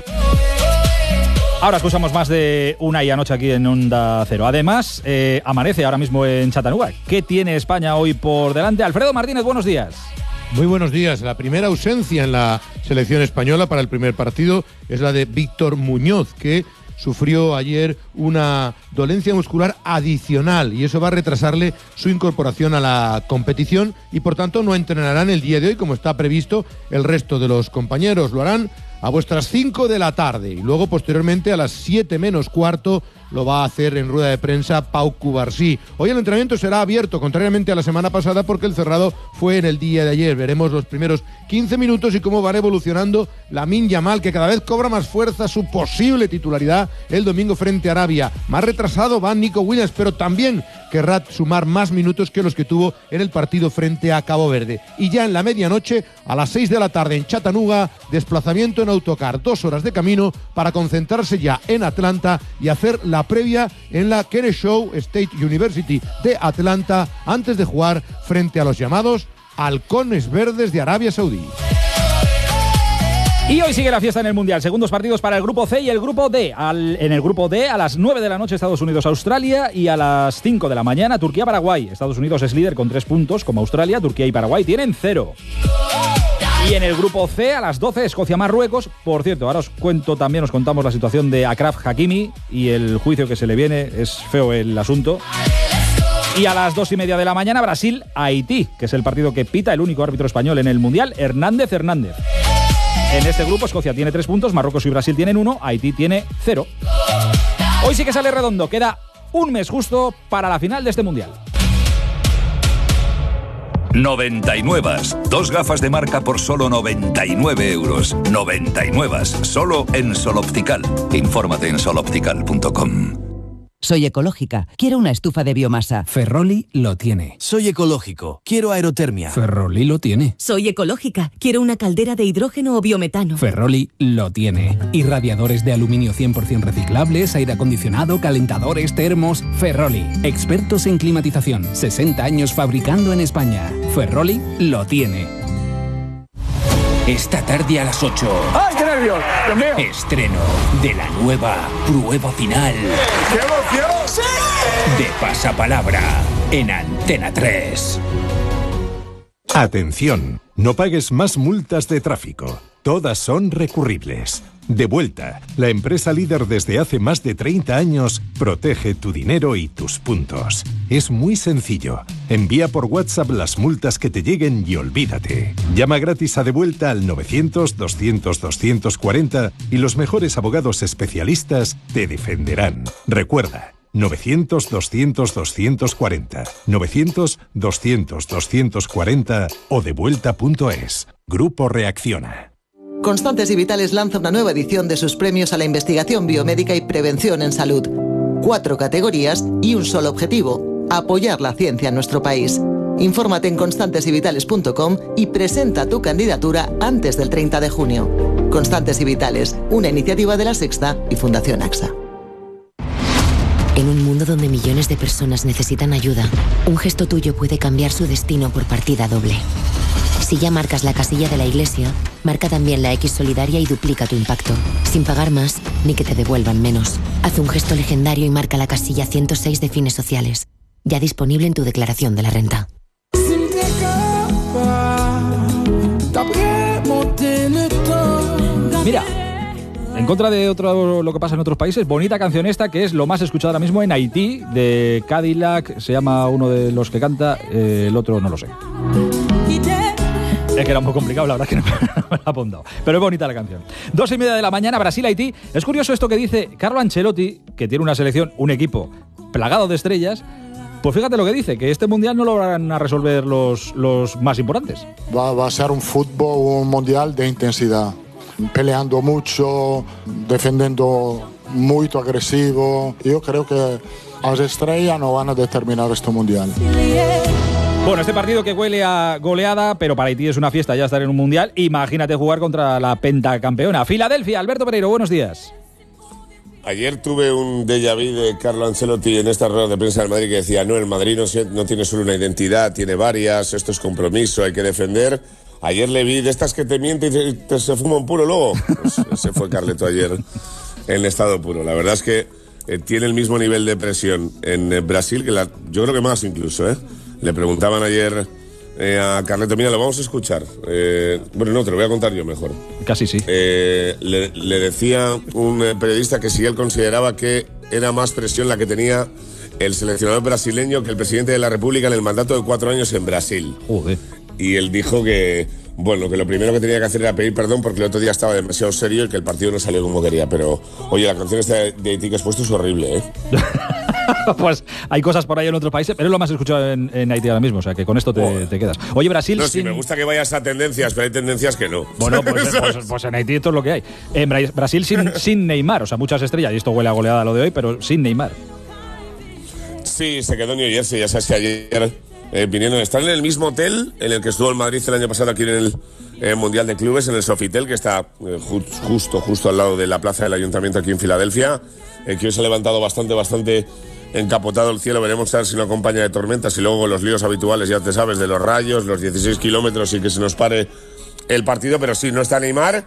Ahora escuchamos más de Unai anoche aquí en Onda Cero. Además, eh, amanece ahora mismo en Chattanooga. ¿Qué tiene España hoy por delante? Alfredo Martínez, buenos días. Muy buenos días. La primera ausencia en la selección española para el primer partido es la de Víctor Muñoz, que sufrió ayer una dolencia muscular adicional y eso va a retrasarle su incorporación a la competición y por tanto no entrenarán el día de hoy como está previsto el resto de los compañeros. Lo harán a vuestras cinco de la tarde y luego posteriormente a las siete menos cuarto lo va a hacer en rueda de prensa Pau Cubarsí. Hoy el entrenamiento será abierto, contrariamente a la semana pasada, porque el cerrado fue en el día de ayer. Veremos los primeros quince minutos y cómo van evolucionando Lamine Yamal, que cada vez cobra más fuerza su posible titularidad el domingo frente a Arabia. Más retrasado va Nico Williams, pero también querrá sumar más minutos que los que tuvo en el partido frente a Cabo Verde. Y ya en la medianoche, a las seis de la tarde en Chattanooga, desplazamiento en autocar, dos horas de camino para concentrarse ya en Atlanta y hacer la previa en la Kennesaw State University de Atlanta antes de jugar frente a los llamados Halcones Verdes de Arabia Saudí. Y hoy sigue la fiesta en el Mundial. Segundos partidos para el grupo C y el grupo D. Al, en el grupo D, a las nueve de la noche, Estados Unidos-Australia, y a las cinco de la mañana, Turquía-Paraguay. Estados Unidos es líder con tres puntos, como Australia. Turquía y Paraguay tienen cero. Y en el grupo C, a las doce, Escocia-Marruecos. Por cierto, ahora os cuento también, os contamos la situación de Achraf Hakimi y el juicio que se le viene. Es feo el asunto. Y a las dos y media de la mañana, Brasil-Haití, que es el partido que pita el único árbitro español en el Mundial, Hernández Hernández. En este grupo, Escocia tiene tres puntos, Marruecos y Brasil tienen uno, Haití tiene cero. Hoy sí que sale redondo, queda un mes justo para la final de este Mundial. noventa y nueve. Dos gafas de marca por solo noventa y nueve euros. noventa y nueve. Solo en Sol Optical. Infórmate en sol optical punto com. Soy ecológica. Quiero una estufa de biomasa. Ferroli lo tiene. Soy ecológico. Quiero aerotermia. Ferroli lo tiene. Soy ecológica. Quiero una caldera de hidrógeno o biometano. Ferroli lo tiene. Irradiadores de aluminio cien por ciento reciclables, aire acondicionado, calentadores, termos. Ferroli. Expertos en climatización. sesenta años fabricando en España. Ferroli lo tiene. Esta tarde a las ocho. ¡Ay, qué nervios! ¡Dios mío! Estreno de la nueva prueba final. ¡Qué emoción! ¡Sí! De Pasapalabra en Antena tres. Atención, no pagues más multas de tráfico. Todas son recurribles. Devuelta, la empresa líder desde hace más de treinta años, protege tu dinero y tus puntos. Es muy sencillo. Envía por WhatsApp las multas que te lleguen y olvídate. Llama gratis a Devuelta al novecientos, doscientos, doscientos cuarenta y los mejores abogados especialistas te defenderán. Recuerda, novecientos, doscientos, doscientos cuarenta, novecientos, doscientos, doscientos cuarenta o devuelta punto es. Grupo Reacciona. Constantes y Vitales lanza una nueva edición de sus premios a la investigación biomédica y prevención en salud. Cuatro categorías y un solo objetivo: apoyar la ciencia en nuestro país. Infórmate en constantes y vitales punto com y presenta tu candidatura antes del treinta de junio. Constantes y Vitales, una iniciativa de La Sexta y Fundación AXA. En un mundo donde millones de personas necesitan ayuda, un gesto tuyo puede cambiar su destino por partida doble. Si ya marcas la casilla de la iglesia, marca también la X solidaria y duplica tu impacto, sin pagar más ni que te devuelvan menos. Haz un gesto legendario y marca la casilla ciento seis de Fines Sociales, ya disponible en tu declaración de la renta. Mira, en contra de otro, lo que pasa en otros países, bonita canción esta, que es lo más escuchado ahora mismo en Haití, de Cadillac, se llama uno de los que canta, eh, el otro no lo sé. Es que era muy complicado, la verdad es que no me la he apuntado. Pero es bonita la canción. Dos y media de la mañana, Brasil-Haití. Es curioso esto que dice Carlo Ancelotti, que tiene una selección, un equipo plagado de estrellas. Pues fíjate lo que dice, que este mundial no lo van a resolver los, los más importantes. Va, va a ser un fútbol, un mundial de intensidad. Peleando mucho, defendiendo muy agresivo. Yo creo que las estrellas no van a determinar este mundial. Bueno, este partido que huele a goleada, pero para Haití es una fiesta ya estar en un mundial. Imagínate jugar contra la pentacampeona. Filadelfia, Alberto Pereiro, buenos días. Ayer tuve un déjà vu de Carlo Ancelotti en esta rueda de prensa del Madrid que decía, no, el Madrid no, no tiene solo una identidad, tiene varias, esto es compromiso, hay que defender. Ayer le vi de estas que te mienten y te, te, se fuma un puro luego. Pues ese fue Carleto ayer en estado puro. La verdad es que eh, tiene el mismo nivel de presión en eh, Brasil, que la, yo creo que más incluso, ¿eh? Le preguntaban ayer eh, a Carleto, mira, lo vamos a escuchar. Eh, bueno, no, te lo voy a contar yo mejor. Casi sí. Eh, le, le decía un eh, periodista que si él consideraba que era más presión la que tenía el seleccionador brasileño que el presidente de la República en el mandato de cuatro años en Brasil. Joder. Y él dijo que, bueno, que lo primero que tenía que hacer era pedir perdón porque el otro día estaba demasiado serio y que el partido no salió como quería. Pero, oye, la canción esta de, de Haití que has puesto es horrible, ¿eh? Pues hay cosas por ahí en otros países, pero es lo más escuchado en, en Haití ahora mismo, o sea que con esto te, te quedas. Oye, Brasil... No, sin... sí, me gusta que vayas a tendencias, pero hay tendencias que no. Bueno, pues, pues, pues en Haití esto es lo que hay. En Brasil sin, sin Neymar, o sea, muchas estrellas, y esto huele a goleada lo de hoy, pero sin Neymar. Sí, se quedó en New Jersey, ya sabes que ayer eh, vinieron, están en el mismo hotel en el que estuvo el Madrid el año pasado aquí en el eh, Mundial de Clubes, en el Sofitel, que está eh, ju justo, justo al lado de la plaza del Ayuntamiento aquí en Filadelfia, eh, que hoy se ha levantado bastante, bastante encapotado el cielo. Veremos a ver si lo acompaña de tormentas y luego los líos habituales, ya te sabes, de los rayos, los dieciséis kilómetros y que se nos pare el partido, pero sí, no está Neymar.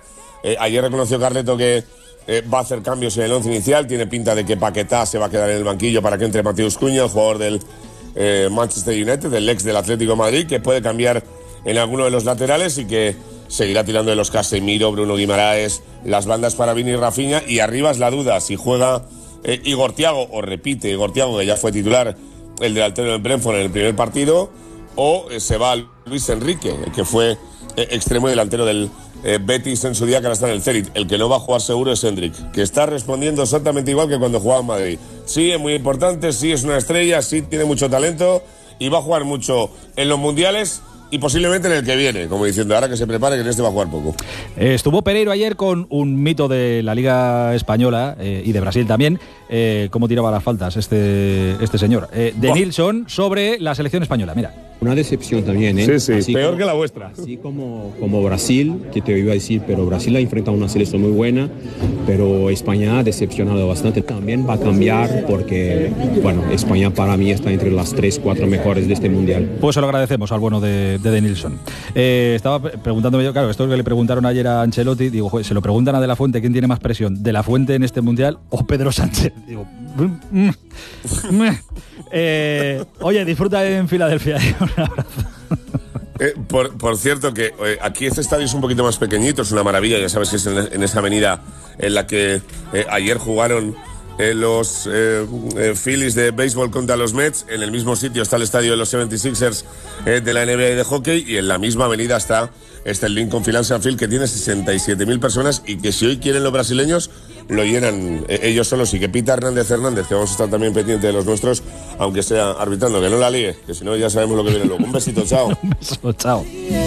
Eh, ayer reconoció Carleto que eh, va a hacer cambios en el once inicial. Tiene pinta de que Paquetá se va a quedar en el banquillo para que entre Mateus Cunha, el jugador del eh, Manchester United, del ex del Atlético de Madrid, que puede cambiar en alguno de los laterales y que seguirá tirando de los Casemiro, Bruno Guimaraes, las bandas para Vini y Rafinha. Y arriba es la duda si juega eh, Igor Thiago, o repite Igor Thiago, que ya fue titular, el delantero del Brentford en el primer partido, o eh, se va Luis Enrique, el que fue eh, extremo y delantero del eh, Betis en su día, que ahora está en el Zenit. El que no va a jugar seguro es Hendrik, que está respondiendo exactamente igual que cuando jugaba en Madrid. Sí, es muy importante, sí es una estrella, sí tiene mucho talento y va a jugar mucho en los mundiales y posiblemente en el que viene, como diciendo, ahora que se prepare, que en este va a jugar poco. Estuvo Pereiro ayer con un mito de la Liga Española eh, y de Brasil también, eh, cómo tiraba las faltas este, este señor. Eh, de Nilsson sobre la selección española, mira. Una decepción también, ¿eh? Sí, sí, así peor como, que la vuestra. Así como, como Brasil, que te iba a decir, pero Brasil ha enfrentado a una selección muy buena, pero España ha decepcionado bastante. También va a cambiar porque, bueno, España para mí está entre las tres, cuatro mejores de este mundial. Pues se lo agradecemos al bueno de, de, de Nilsson. Eh, estaba preguntándome yo, claro, esto es que le preguntaron ayer a Ancelotti, digo, joder, se lo preguntan a De La Fuente, ¿quién tiene más presión? ¿De La Fuente en este mundial o Pedro Sánchez? Digo, mm, mm, eh, oye, disfruta en Filadelfia. Un abrazo. Eh, por, por cierto que eh, aquí este estadio es un poquito más pequeñito, es una maravilla, ya sabes que es en, en esa avenida en la que eh, ayer jugaron eh, los eh, eh, Phillies de béisbol contra los Mets. En el mismo sitio está el estadio de los setenta y seis ers eh, de la N B A y de hockey, y en la misma avenida está este el Lincoln Financial Field, que tiene sesenta y siete mil personas y que si hoy quieren los brasileños lo llenan eh, ellos solos, y que Pita Hernández Hernández, que vamos a estar también pendiente de los nuestros, aunque sea arbitrando, que no la líe, que si no ya sabemos lo que viene luego. Un besito, chao. Un beso, chao.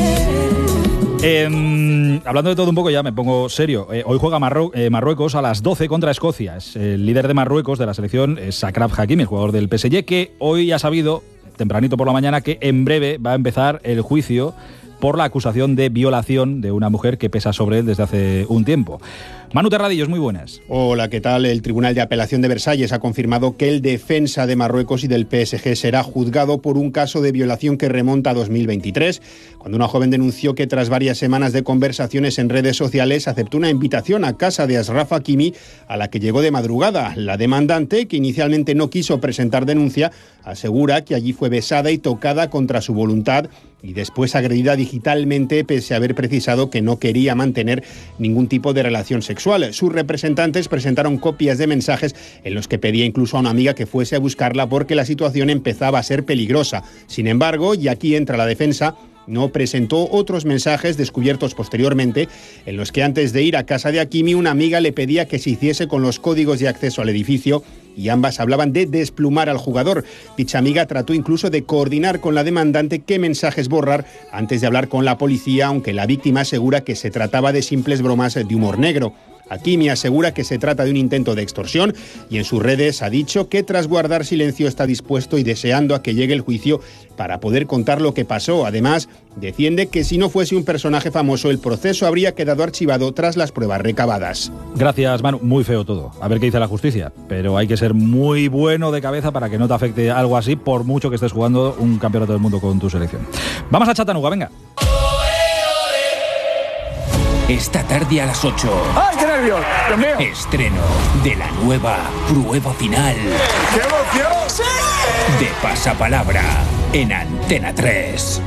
Eh, hablando de todo un poco, ya me pongo serio. Eh, hoy juega Marru- eh, Marruecos a las doce contra Escocia. Es el líder de Marruecos de la selección, es Achraf Hakimi, el jugador del P S G, que hoy ha sabido, tempranito por la mañana, que en breve va a empezar el juicio por la acusación de violación de una mujer que pesa sobre él desde hace un tiempo. Manu Terradillos, muy buenas. Hola, ¿qué tal? El Tribunal de Apelación de Versalles ha confirmado que el defensa de Marruecos y del P S G será juzgado por un caso de violación que remonta a dos mil veintitrés, cuando una joven denunció que tras varias semanas de conversaciones en redes sociales aceptó una invitación a casa de Achraf Hakimi, a la que llegó de madrugada. La demandante, que inicialmente no quiso presentar denuncia, asegura que allí fue besada y tocada contra su voluntad y después agredida digitalmente, pese a haber precisado que no quería mantener ningún tipo de relación sexual. Sus representantes presentaron copias de mensajes en los que pedía incluso a una amiga que fuese a buscarla porque la situación empezaba a ser peligrosa. Sin embargo, y aquí entra la defensa, no presentó otros mensajes descubiertos posteriormente en los que antes de ir a casa de Hakimi una amiga le pedía que se hiciese con los códigos de acceso al edificio, y ambas hablaban de desplumar al jugador. Dicha amiga trató incluso de coordinar con la demandante qué mensajes borrar antes de hablar con la policía, aunque la víctima asegura que se trataba de simples bromas de humor negro. Hakimi asegura que se trata de un intento de extorsión y en sus redes ha dicho que tras guardar silencio está dispuesto y deseando a que llegue el juicio para poder contar lo que pasó. Además, defiende que si no fuese un personaje famoso, el proceso habría quedado archivado tras las pruebas recabadas. Gracias, Manu. Muy feo todo. A ver qué dice la justicia. Pero hay que ser muy bueno de cabeza para que no te afecte algo así, por mucho que estés jugando un campeonato del mundo con tu selección. Vamos a Chattanooga, venga. Esta tarde a las ocho. ¡Ay, qué nervios! ¡Dios mío! Estreno de la nueva prueba final. ¡Qué emoción! ¡Sí! De Pasapalabra en Antena tres.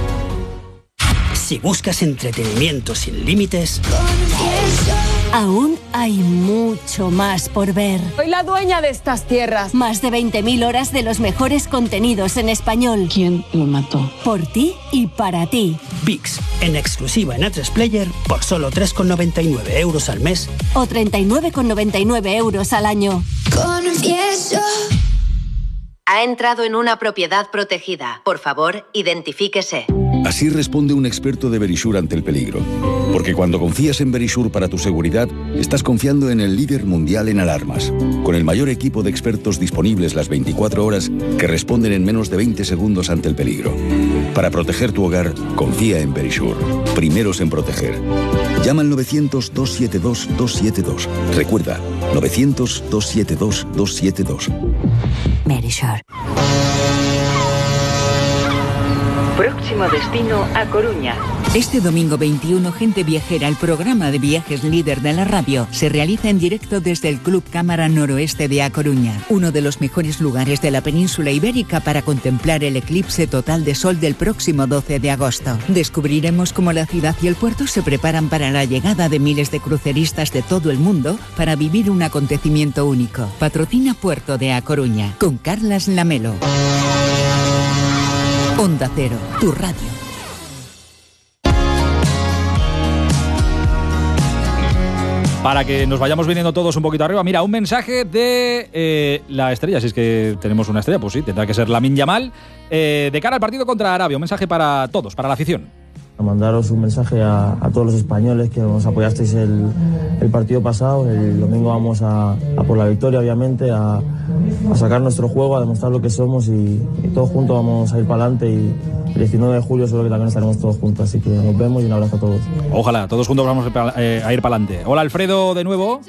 Si buscas entretenimiento sin límites, aún hay mucho más por ver. Soy la dueña de estas tierras. Más de veinte mil horas de los mejores contenidos en español. ¿Quién lo mató? Por ti y para ti. VIX, en exclusiva en A tres Player, por solo tres con noventa y nueve euros al mes. O treinta y nueve con noventa y nueve euros al año. Confieso. Ha entrado en una propiedad protegida. Por favor, identifíquese. Así responde un experto de Verisure ante el peligro. Porque cuando confías en Verisure para tu seguridad, estás confiando en el líder mundial en alarmas, con el mayor equipo de expertos disponibles las veinticuatro horas que responden en menos de veinte segundos ante el peligro. Para proteger tu hogar, confía en Verisure. Primeros en proteger. Llama al novecientos, dos siete dos, dos siete dos. Recuerda, novecientos, dos siete dos, dos siete dos. Verisure. Próximo destino a Coruña. Este domingo veintiuno, Gente Viajera, el programa de viajes líder de la radio, se realiza en directo desde el Club Cámara Noroeste de A Coruña, uno de los mejores lugares de la península ibérica para contemplar el eclipse total de sol del próximo doce de agosto. Descubriremos cómo la ciudad y el puerto se preparan para la llegada de miles de cruceristas de todo el mundo para vivir un acontecimiento único. Patrocina Puerto de A Coruña, con Carlas Lamelo. Onda Cero, tu radio. Para que nos vayamos viniendo todos un poquito arriba, mira, un mensaje de eh, la estrella, si es que tenemos una estrella, pues sí, tendrá que ser Lamine Yamal, eh, de cara al partido contra Arabia, un mensaje para todos, para la afición. A mandaros un mensaje a, a todos los españoles que nos apoyasteis el, el partido pasado. El domingo vamos a, a por la victoria, obviamente, a, a sacar nuestro juego, a demostrar lo que somos y, y todos juntos vamos a ir para adelante. Y el diecinueve de julio seguro que también estaremos todos juntos, así que nos vemos y un abrazo a todos. Ojalá, todos juntos vamos a, eh, a ir para adelante. Hola Alfredo, de nuevo.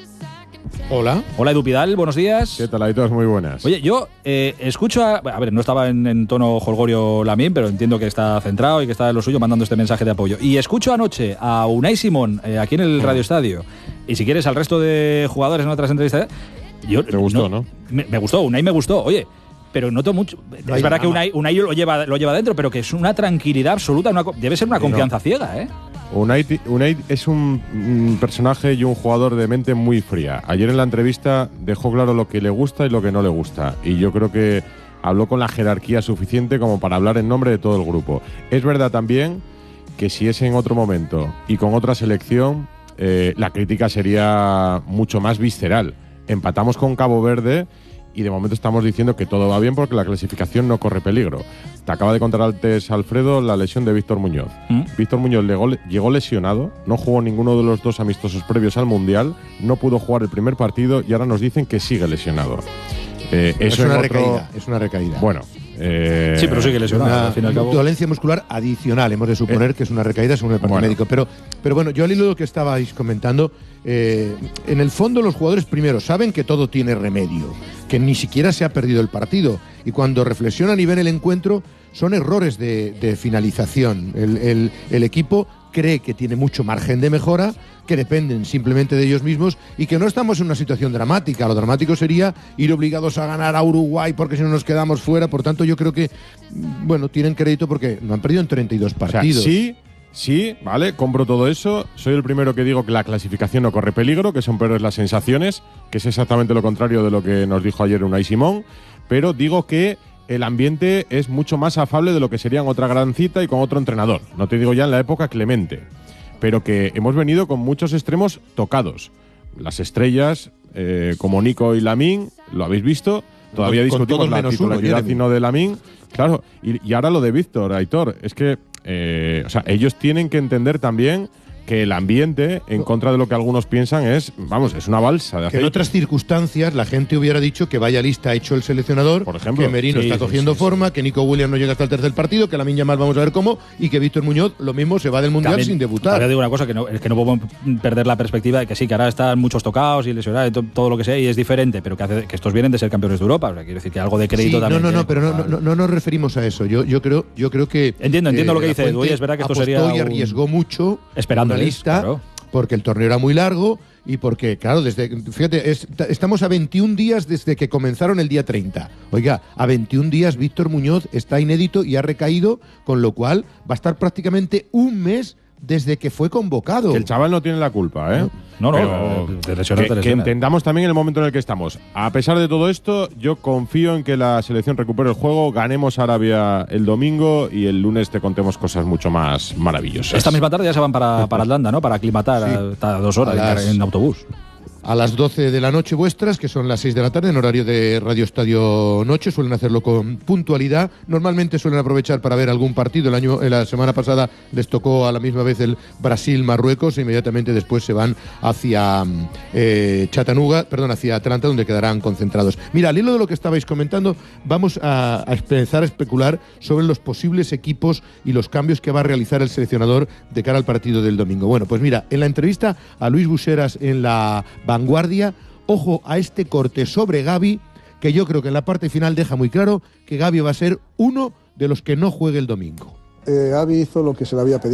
Hola. Hola Edu Pidal, buenos días. ¿Qué tal, Aitor? Muy buenas. Oye, yo eh, escucho a... A ver, no estaba en, en tono jolgorio Lamine, pero entiendo que está centrado y que está en lo suyo mandando este mensaje de apoyo. Y escucho anoche a Unai Simón eh, aquí en el Radio Estadio, y si quieres al resto de jugadores en otras entrevistas... Yo, Te gustó, ¿no? ¿no? Me, me gustó, Unai me gustó. Oye, pero noto mucho... No es verdad que Unai, Unai lo lleva lo lleva dentro, pero que es una tranquilidad absoluta, una, debe ser una confianza no. ciega, ¿eh? Unai, Unai es un, un personaje y un jugador de mente muy fría. Ayer en la entrevista dejó claro lo que le gusta y lo que no le gusta. Y yo creo que habló con la jerarquía suficiente como para hablar en nombre de todo el grupo. Es verdad también que si es en otro momento y con otra selección, eh, la crítica sería mucho más visceral. Empatamos con Cabo Verde y de momento estamos diciendo que todo va bien porque la clasificación no corre peligro. Te acaba de contar antes, Alfredo, la lesión de Víctor Muñoz. ¿Mm? Víctor Muñoz llegó, llegó lesionado, no jugó ninguno de los dos amistosos previos al Mundial, no pudo jugar el primer partido y ahora nos dicen que sigue lesionado. Eh, eso es una otro... recaída, es una recaída. Bueno. Eh, sí, pero sigue lesionado. Una al fin y al cabo. Dolencia muscular adicional, hemos de suponer eh, que es una recaída según el parte bueno. médico. Pero, pero bueno, yo al hilo de lo que estabais comentando, eh, en el fondo los jugadores primero saben que todo tiene remedio, que ni siquiera se ha perdido el partido. Y cuando reflexionan y ven el encuentro, son errores de, de finalización. El, el, el equipo cree que tiene mucho margen de mejora, que dependen simplemente de ellos mismos y que no estamos en una situación dramática. Lo dramático sería ir obligados a ganar a Uruguay porque si no nos quedamos fuera. Por tanto, yo creo que, bueno, tienen crédito porque no han perdido en treinta y dos partidos. O sea, sí, sí, vale, compro todo eso. Soy el primero que digo que la clasificación no corre peligro, que son peores las sensaciones, que es exactamente lo contrario de lo que nos dijo ayer Unai Simón, pero digo que el ambiente es mucho más afable de lo que sería en otra gran cita y con otro entrenador. No te digo ya en la época Clemente, pero que hemos venido con muchos extremos tocados. Las estrellas, eh, como Nico y Lamine, lo habéis visto. Todavía con, discutimos con la titularidad y no de Lamine. Claro, y, y ahora lo de Víctor, Aitor, es que eh, o sea, ellos tienen que entender también que el ambiente, en contra de lo que algunos piensan, es, vamos, es una balsa de aceite. Que en otras circunstancias la gente hubiera dicho que vaya lista ha hecho el seleccionador, por ejemplo, que Merino sí, está sí, cogiendo sí, forma, sí. que Nico Williams no llega hasta el tercer partido, que Lamine Yamal vamos a ver cómo, y que Víctor Muñoz lo mismo se va del Mundial también, sin debutar. Ahora digo una cosa, que no, es que no podemos perder la perspectiva de que sí, que ahora están muchos tocados y lesionados y to, todo lo que sea, y es diferente, pero que, hace, que estos vienen de ser campeones de Europa. O sea, quiero decir que algo de crédito sí, también. No, no, no, que, pero no, no, no nos referimos a eso. Yo, yo creo, yo creo que entiendo, entiendo eh, lo que dice Edu. Es verdad que esto sería y arriesgó mucho esperando una lista. Claro. Porque el torneo era muy largo y porque, claro, desde fíjate, es, estamos a veintiún días desde que comenzaron el día treinta. Oiga, a veintiún días Víctor Muñoz está inédito y ha recaído, con lo cual va a estar prácticamente un mes desde que fue convocado. Que el chaval no tiene la culpa, ¿eh? No, no, Pero te lesiona, que, te que entendamos también el momento en el que estamos. A pesar de todo esto, yo confío en que la selección recupere el juego, ganemos a Arabia el domingo y el lunes te contemos cosas mucho más maravillosas. Esta misma tarde ya se van para, para Atlanta, ¿no? Para aclimatar sí. hasta dos horas las, en autobús. A las doce de la noche vuestras, que son las seis de la tarde, en horario de Radio Estadio Noche, suelen hacerlo con puntualidad. Normalmente suelen aprovechar para ver algún partido. El año, la semana pasada les tocó a la misma vez el Brasil-Marruecos e inmediatamente después se van hacia eh, Chattanooga, perdón, hacia Atlanta, donde quedarán concentrados. Mira, al hilo de lo que estabais comentando, vamos a, a empezar a especular sobre los posibles equipos y los cambios que va a realizar el seleccionador de cara al partido del domingo. Bueno, pues mira, en la entrevista a Luis Buseras en la Vanguardia, ojo a este corte sobre Gavi, que yo creo que en la parte final deja muy claro que Gavi va a ser uno de los que no juegue el domingo. Eh, Gavi hizo lo que se le había pedido,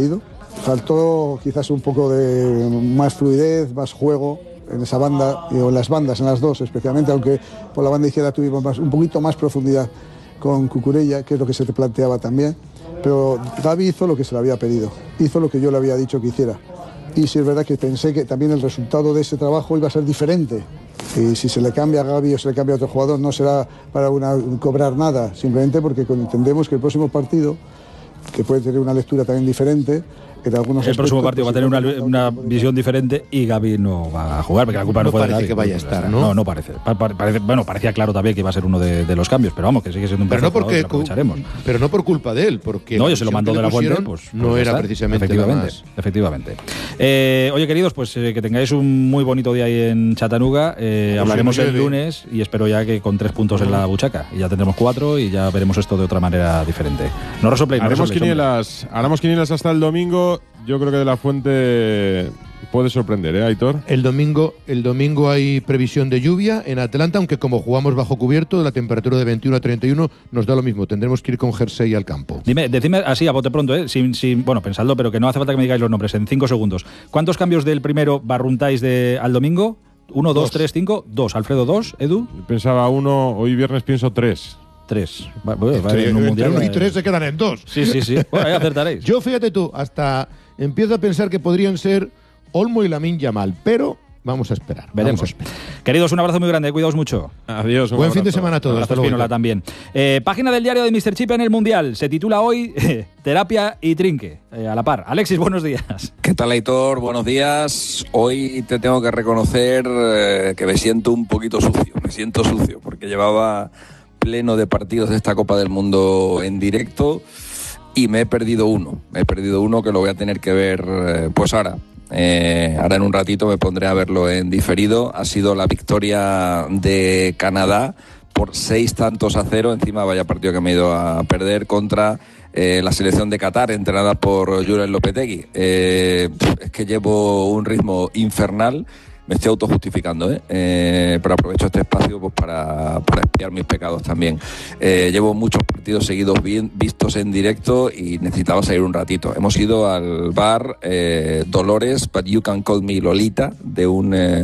Faltó quizás un poco de más fluidez, más juego en esa banda, o en las bandas, en las dos especialmente, aunque por la banda izquierda tuvimos más, un poquito más profundidad con Cucurella, que es lo que se te planteaba también. Pero Gavi hizo lo que se le había pedido, hizo lo que yo le había dicho que hiciera. Y sí es verdad que pensé que también el resultado de ese trabajo iba a ser diferente. Y si se le cambia a Gavi o se le cambia a otro jugador, no será para una, cobrar nada, simplemente porque entendemos que el próximo partido, que puede tener una lectura también diferente, en algunos el próximo partido va a tener una, una visión diferente y Gavi no va a jugar, porque la culpa no, no puede parece que vaya a estar, ¿no? No, no parece. Pa, pa, parece. Bueno, parecía claro también que iba a ser uno de, de los cambios, pero vamos, que sigue siendo un pero no porque aprovecharemos. Pero no por culpa de él, porque no, yo se lo mandó de la fuente, pues no pues era está, precisamente efectivamente, más. efectivamente. Eh, oye, queridos, pues eh, que tengáis un muy bonito día ahí en Chattanooga. Eh, pues hablaremos el lunes y espero ya que con tres puntos en la buchaca. Y ya tendremos cuatro y ya veremos esto de otra manera diferente. No resopléis, no haremos resopléis, quinielas, haremos quinielas hasta el domingo. Yo creo que de la Fuente puede sorprender, ¿eh, Aitor? El domingo, el domingo hay previsión de lluvia en Atlanta, aunque como jugamos bajo cubierto, la temperatura de veintiuno a treinta y uno nos da lo mismo. Tendremos que ir con jersey al campo. Dime, decidme así a bote pronto, ¿eh? Sin, sin, bueno, pensadlo, pero que no hace falta que me digáis los nombres, en cinco segundos. ¿Cuántos cambios del primero barruntáis de, al domingo? ¿Uno, dos, dos tres, cinco? Dos. Alfredo, dos. Edu. Pensaba uno, hoy viernes pienso tres. Tres. Va, bueno, entre, en un entre mundial, uno y tres se quedan en dos. Sí, sí, sí. Bueno, ahí acertaréis. Yo, fíjate tú, hasta empiezo a pensar que podrían ser Olmo y Lamine Yamal, pero vamos a esperar. Veremos. Vamos a esperar. Queridos, un abrazo muy grande, cuidaos mucho. Adiós. Buen fin de semana a todos. Hasta luego. También. Eh, página del diario de míster Chip en el Mundial. Se titula hoy Terapia y Trinque. Eh, a la par. Alexis, buenos días. ¿Qué tal, Aitor? Buenos días. Hoy te tengo que reconocer eh, que me siento un poquito sucio. Me siento sucio porque llevaba pleno de partidos de esta Copa del Mundo en directo y me he perdido uno. Me he perdido uno que lo voy a tener que ver eh, pues ahora. Eh, ahora en un ratito me pondré a verlo en diferido. Ha sido la victoria de Canadá por seis tantos a cero. Encima vaya partido que me he ido a perder contra eh, la selección de Qatar, entrenada por Julen Lopetegui. Eh, es que llevo un ritmo infernal. Me estoy autojustificando, ¿eh? Eh, pero aprovecho este espacio pues, para, para expiar mis pecados también. Eh, llevo muchos partidos seguidos bien, vistos en directo y necesitaba salir un ratito. Hemos ido al bar eh, Dolores, But You Can Call Me Lolita, de un eh,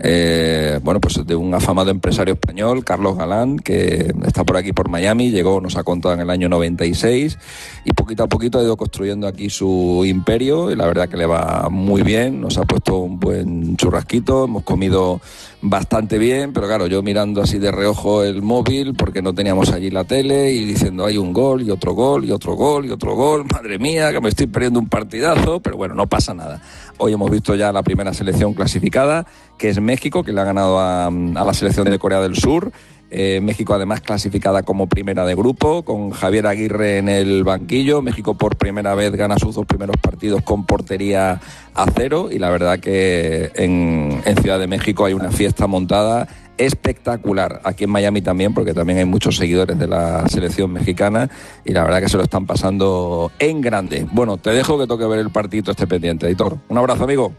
eh, bueno pues de un afamado empresario español, Carlos Galán, que está por aquí por Miami. Llegó, nos ha contado, en el año noventa y seis y poquito a poquito ha ido construyendo aquí su imperio y la verdad que le va muy bien. Nos ha puesto un buen churrasquito. Hemos comido bastante bien, pero claro, yo mirando así de reojo el móvil porque no teníamos allí la tele y diciendo hay un gol y otro gol y otro gol y otro gol, madre mía, que me estoy perdiendo un partidazo, pero bueno, no pasa nada. Hoy hemos visto ya la primera selección clasificada, que es México, que le ha ganado a, a la selección de Corea del Sur. Eh, México además clasificada como primera de grupo, con Javier Aguirre en el banquillo. México por primera vez gana sus dos primeros partidos con portería a cero y la verdad que en, en Ciudad de México hay una fiesta montada espectacular, aquí en Miami también, porque también hay muchos seguidores de la selección mexicana y la verdad que se lo están pasando en grande. Bueno, te dejo que toque ver el partidito este pendiente, editor. Un abrazo, amigo.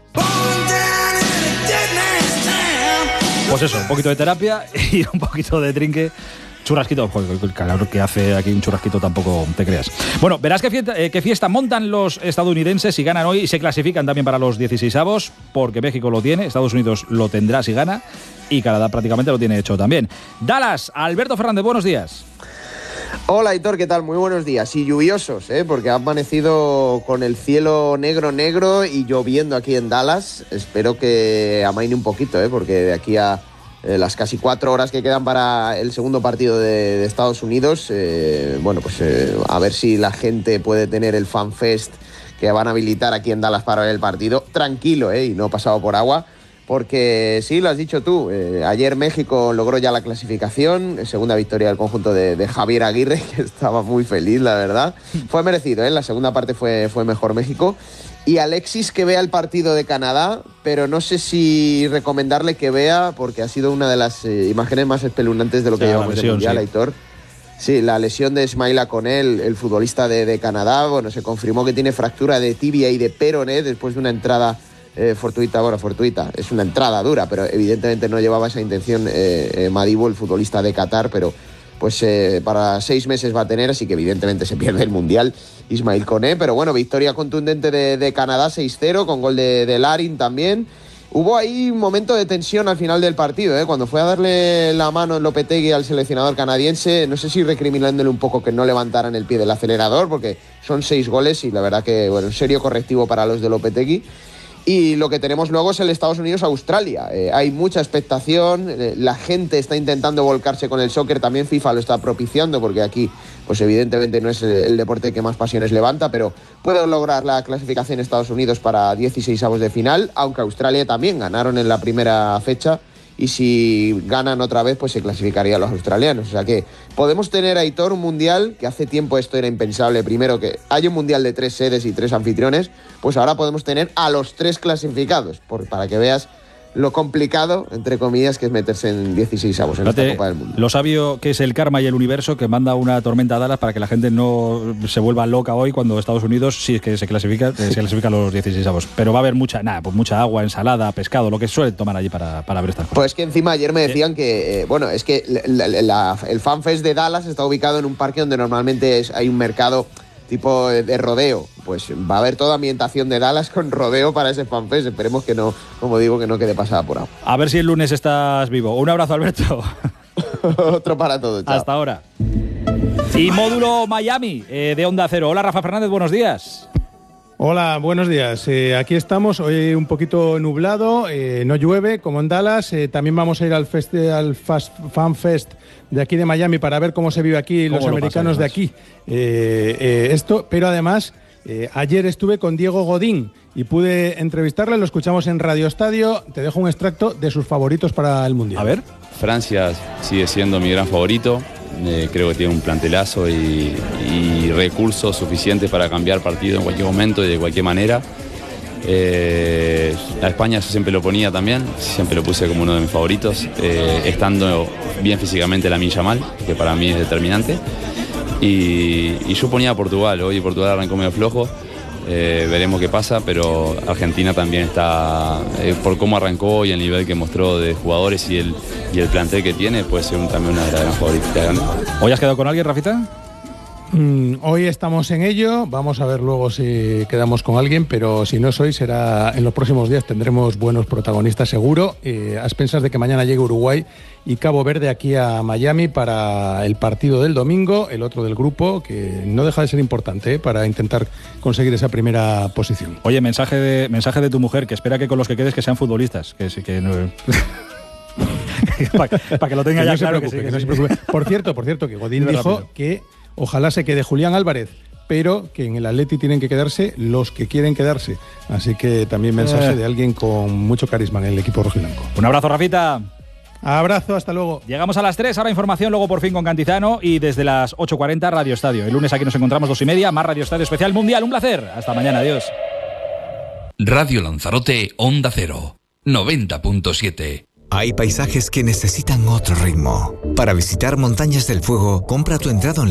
Pues eso, un poquito de terapia y un poquito de trinque. Churrasquito, joder, el calor que hace aquí un churrasquito tampoco te creas. Bueno, verás qué fiesta, eh, qué fiesta montan los estadounidenses si ganan hoy y se clasifican también para los dieciseisavos, porque México lo tiene, Estados Unidos lo tendrá si gana y Canadá prácticamente lo tiene hecho también. Dallas, Alberto Fernández, buenos días. Hola, Aitor, ¿qué tal? Muy buenos días. Y lluviosos, ¿eh? Porque ha amanecido con el cielo negro, negro y lloviendo aquí en Dallas. Espero que amaine un poquito, ¿eh? Porque de aquí a eh, las casi cuatro horas que quedan para el segundo partido de, de Estados Unidos, eh, bueno, pues eh, a ver si la gente puede tener el FanFest que van a habilitar aquí en Dallas para ver el partido. Tranquilo, ¿eh? Y no pasado por agua. Porque sí, lo has dicho tú, eh, ayer México logró ya la clasificación, segunda victoria del conjunto de, de Javier Aguirre, que estaba muy feliz, la verdad. Fue merecido, ¿eh? La segunda parte fue, fue mejor México. Y Alexis que vea el partido de Canadá, pero no sé si recomendarle que vea, porque ha sido una de las eh, imágenes más espeluznantes de lo que sí, llevamos del Mundial, sí. Aitor. Sí, la lesión de Ismaila Conel, el futbolista de, de Canadá, bueno, se confirmó que tiene fractura de tibia y de peroné después de una entrada Eh, fortuita, bueno, fortuita, es una entrada dura, pero evidentemente no llevaba esa intención eh, eh, Madibo, el futbolista de Qatar, pero pues eh, para seis meses va a tener, así que evidentemente se pierde el Mundial Ismail Koné, pero bueno, victoria contundente de, de Canadá seis cero, con gol de, de Larin también. Hubo ahí un momento de tensión al final del partido, ¿eh? Cuando fue a darle la mano en Lopetegui al seleccionador canadiense, no sé si recriminándole un poco que no levantaran el pie del acelerador, porque son seis goles y la verdad que, bueno, un serio correctivo para los de Lopetegui. Y lo que tenemos luego es el Estados Unidos-Australia. Eh, hay mucha expectación, eh, la gente está intentando volcarse con el soccer, también FIFA lo está propiciando, porque aquí, pues evidentemente no es el, el deporte que más pasiones levanta, pero puede lograr la clasificación Estados Unidos para dieciseisavos de final, aunque Australia también ganaron en la primera fecha, y si ganan otra vez, pues se clasificarían los australianos. O sea que podemos tener, Aitor, un mundial, que hace tiempo esto era impensable, primero que hay un mundial de tres sedes y tres anfitriones, pues ahora podemos tener a los tres clasificados, por, para que veas lo complicado, entre comillas, que es meterse en dieciseisavos en esta Copa del Mundo. Lo sabio que es el karma y el universo, que manda una tormenta a Dallas para que la gente no se vuelva loca hoy cuando Estados Unidos, sí es que se clasifica, se clasifica a los dieciseisavos. Pero va a haber mucha, nada, pues mucha agua, ensalada, pescado, lo que suelen tomar allí para, para ver estas cosas. Pues que encima ayer me decían que, eh, bueno, es que la, la, la, el FanFest de Dallas está ubicado en un parque donde normalmente es, hay un mercado tipo de rodeo, pues va a haber toda ambientación de Dallas con rodeo para ese FanFest. Esperemos que no, como digo, que no quede pasada por agua. A ver si el lunes estás vivo. Un abrazo, Alberto. Otro para todos. Chao. Hasta ahora. Y módulo Miami eh, de Onda Cero. Hola, Rafa Fernández, buenos días. Hola, buenos días. Eh, aquí estamos, hoy un poquito nublado, eh, no llueve como en Dallas. Eh, también vamos a ir al, festi- al Fast Fan Fest de aquí de Miami para ver cómo se vive aquí los americanos de aquí. Eh, eh, esto, pero además, eh, ayer estuve con Diego Godín y pude entrevistarle, lo escuchamos en Radio Estadio. Te dejo un extracto de sus favoritos para el Mundial. A ver. Francia sigue siendo mi gran favorito. Eh, creo que tiene un plantelazo y, y recursos suficientes para cambiar partido en cualquier momento y de cualquier manera. Eh, a España yo siempre lo ponía también, siempre lo puse como uno de mis favoritos, eh, estando bien físicamente Lamine Yamal, que para mí es determinante. Y, y yo ponía a Portugal, hoy Portugal arrancó medio flojo. Eh, veremos qué pasa, pero Argentina también está, eh, por cómo arrancó y el nivel que mostró de jugadores y el, y el plantel que tiene, puede ser un, también una de las favoritas. ¿Hoy has quedado con alguien, Rafita? Mm, hoy estamos en ello, vamos a ver luego si quedamos con alguien, pero si no es hoy, será en los próximos días, tendremos buenos protagonistas seguro, eh, a expensas de que mañana llegue Uruguay y Cabo Verde aquí a Miami para el partido del domingo, el otro del grupo, que no deja de ser importante, ¿eh?, para intentar conseguir esa primera posición. Oye, mensaje de, mensaje de tu mujer, que espera que con los que quedes que sean futbolistas, que sí que no... para, para que lo tenga que ya no claro. Se preocupe, que sí, que que no sí. se preocupe. Por cierto, por cierto, que Godín dijo rápido. que ojalá se quede Julián Álvarez, pero que en el Atleti tienen que quedarse los que quieren quedarse. Así que también mensaje eh. de alguien con mucho carisma en el equipo rojiblanco. Un abrazo, Rafita. Abrazo, hasta luego. Llegamos a las tres, ahora información, luego por fin con Cantizano y desde las ocho cuarenta Radio Estadio. El lunes aquí nos encontramos dos y media, más Radio Estadio Especial Mundial. Un placer. Hasta mañana, adiós. Radio Lanzarote, Onda Cero, noventa punto siete. Hay paisajes que necesitan otro ritmo. Para visitar Montañas del Fuego, compra tu entrada online.